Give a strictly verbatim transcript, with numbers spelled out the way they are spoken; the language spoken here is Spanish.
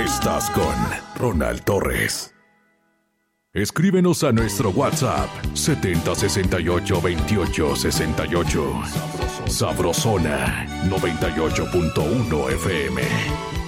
Estás con Ronald Torres. Escríbenos a nuestro WhatsApp setenta sesenta y ocho veintiocho sesenta y ocho. Sabrosona noventa y ocho punto uno F M.